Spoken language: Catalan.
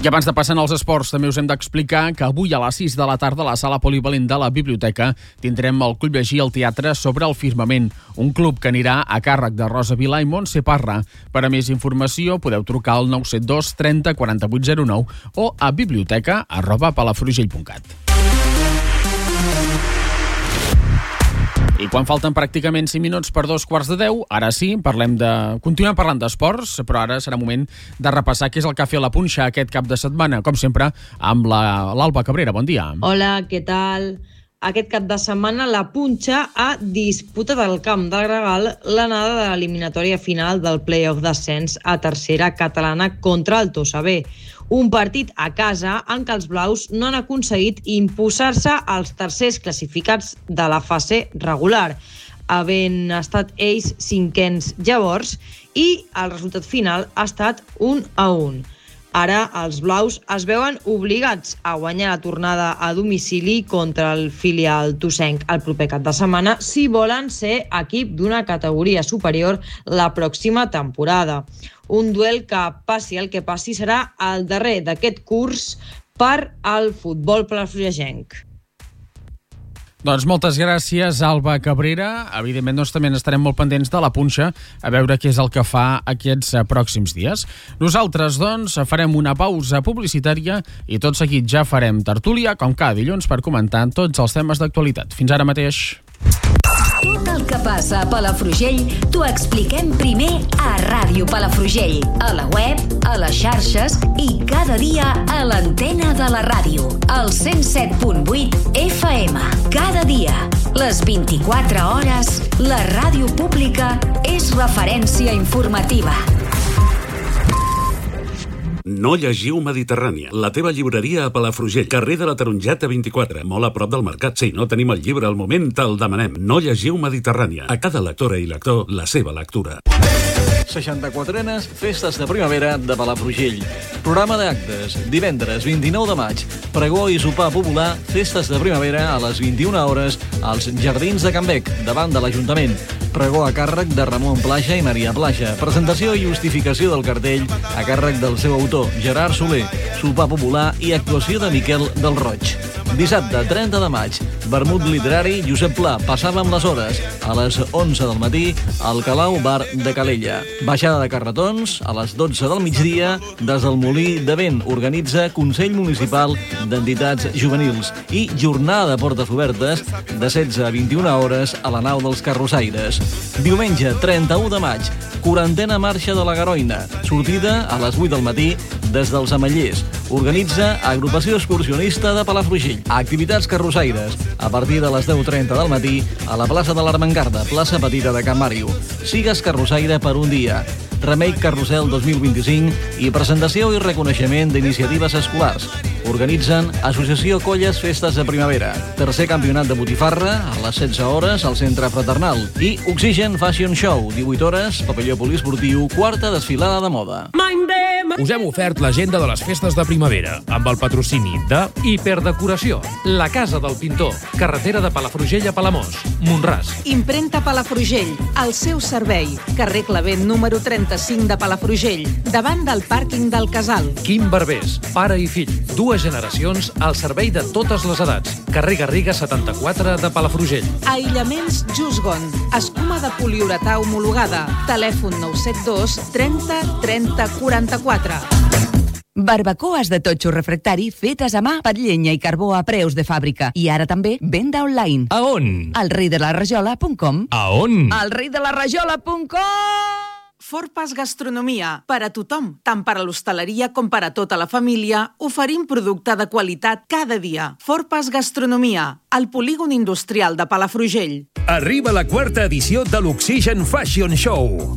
I abans de passar als esports, també us hem d'explicar que avui a les 6 de la tarda a la sala polivalent de la biblioteca tindrem el Club Llegir al Teatre sobre el Firmament, un club que anirà a càrrec de Rosa Vilà i Montse Parra. Per a més informació podeu trucar al 972 30 4809 o a biblioteca@palafrugell.cat. I quan falten pràcticament 5 minuts per 2:45, ara sí, continuem parlant d'esports, però ara serà moment de repassar què és el que ha fet la punxa aquest cap de setmana, com sempre, amb l'Alba Cabrera. Bon dia. Hola, què tal? Aquest cap de setmana la punxa ha disputat al camp del Gregal l'anada de l'eliminatòria final del play-off d'ascens a tercera catalana contra el Tossa B. Un partit a casa en què els blaus no han aconseguit imposar-se als tercers classificats de la fase regular, havent estat ells cinquens llavors, i el resultat final ha estat 1-1. Ara els blaus es veuen obligats a guanyar la tornada a domicili contra el filial tossenc el proper cap de setmana si volen ser equip d'una categoria superior la pròxima temporada. Un duel que, passi el que passi, serà el darrer d'aquest curs per al futbol palafrugellenc. Doncs moltes gràcies, Alba Cabrera. Evidentment, també estarem molt pendents de la punxa a veure què és el que fa aquests pròxims dies. Nosaltres, farem una pausa publicitària i tot seguit ja farem tertúlia, com cada dilluns, per comentar tots els temes d'actualitat. Fins ara mateix. Tot el que passa a Palafrugell t'ho expliquem primer a Ràdio Palafrugell, a la web, a les xarxes i cada dia a l'antena de la ràdio, al 107.8 FM. Cada dia, les 24 hores, la ràdio pública és referència informativa. No llegiu Mediterrània, la teva llibreria a Palafrugell, carrer de la Tarongeta 24, molt a prop del mercat. Si no tenim el llibre al moment, te'l demanem. No llegiu Mediterrània. A cada lectora i lector, la seva lectura. 64enes Festes de Primavera de Palafrugell. Programa d'actes, divendres 29 de maig, pregó i sopar popular, Festes de Primavera a les 21 hores als Jardins de Can Bec, davant de l'Ajuntament. Pregó a càrrec de Ramon Plaja i Maria Plaja. Presentació i justificació del cartell a càrrec del seu autor, Gerard Soler. Sopar popular i actuació de Miquel del Roig. Dissabte 30 de maig, vermut literari Josep Pla. Passàvem les hores a les 11 del matí al Calau Bar de Calella. Baixada de carretons a les 12 del migdia des del Molí de Vent. Organitza Consell Municipal d'Entitats Juvenils. I jornada de portes obertes de 16 a 21 hores a la nau dels Carrossaires. Diumenge 31 de maig, 40a marxa de la Garoina. Sortida a les 8 del matí des dels Amallers. Organitza Agrupació Excursionista de Palafrugell. Activitats carrossaires a partir de les 10:30 del matí a la plaça de l'Armengarda, plaça Petita de Can Màriu. Sigues carrossaire per un dia. Remei Carrusel 2025 i presentació i reconeixement d'iniciatives escolars. Organitzen Associació Colles Festes de Primavera. Tercer campionat de botifarra a les 16 hores al Centre Fraternal. I Oxigen Fashion Show, 18 hores, pavelló poliesportiu, quarta desfilada de moda. Us hem ofert l'agenda de les festes de primavera amb el patrocini de Hiperdecoració, la Casa del Pintor, carretera de Palafrugell a Palamós, Mont-ras. Impremta Palafrugell, al seu servei, carrer Clavent número 35 de Palafrugell, davant del pàrquing del Casal. Quim Barbés, pare i fill, dues generacions al servei de totes les edats, carrer Garriga 74 de Palafrugell. Aïllaments Jusgon, escuma de poliuretà homologada, telèfon 972 30 30 44. Barbacoes de totxo refractari fetes a mà per llenya i carbó a preus de fàbrica. I ara també venda online. A on? alreidelarrajola.com. A on? alreidelarrajola.com. Forpas Gastronomia, per a tothom, tant per a l'hostaleria com per a tota la família, oferim producte de qualitat cada dia. Forpas Gastronomia, al polígon industrial de Palafrugell. Arriba la quarta edició de l'Oxigen Fashion Show.